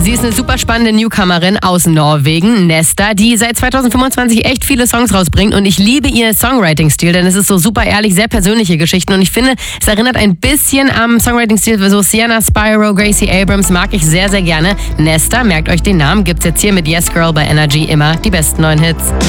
Sie ist eine super spannende Newcomerin aus Norwegen, Nesta, die seit 2025 echt viele Songs rausbringt und ich liebe ihr Songwriting-Stil, denn es ist so super ehrlich, sehr persönliche Geschichten und ich finde, es erinnert ein bisschen am Songwriting-Stil für so Sienna Spyro, Gracie Abrams, mag ich sehr, sehr gerne. Nesta, merkt euch den Namen, gibt's jetzt hier mit Yes Girl bei Energy immer die besten neuen Hits.